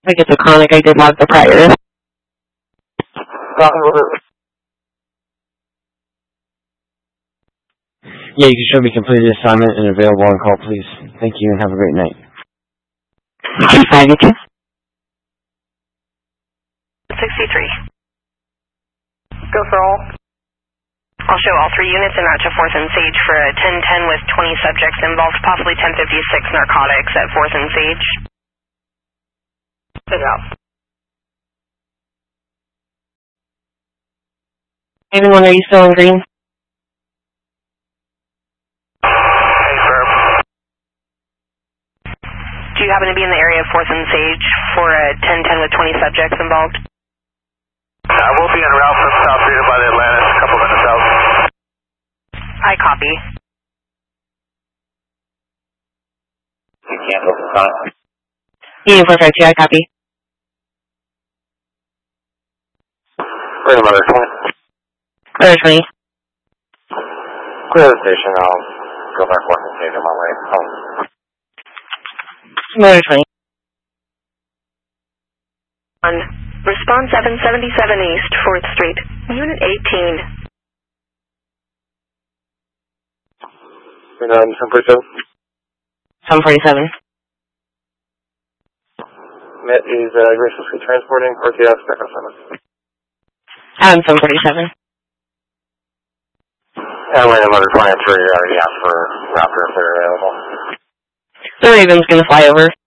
Like it's a chronic, I did not the prior. Yeah, you can show me completed assignment and available on call, please. Thank you and have a great night. 6582. 63. Go for all. I'll show all 3 units and route to 4th and Sage for a 1010 with 20 subjects involved, possibly 1056 narcotics at 4th and Sage. Good route. Anyone, are you still in green? Do you happen to be in the area of 4th and Sage for a 1010 with 20 subjects involved? I will be en route from South Freedom by the Atlantis, a couple minutes out. I copy. You can't look at time. Yeah, perfect. Yeah, I copy. Wait a minute, 20. Clear 20. Clear the station, I'll go back 4th and Sage on my way home. Motor 20. On response 777 East, 4th Street, Unit 18. 747. 747. Met is graciously transporting RTX backup summit. 747. Atlanta Motor 23 already asked for Raptor if they're available. The Raven's gonna fly over.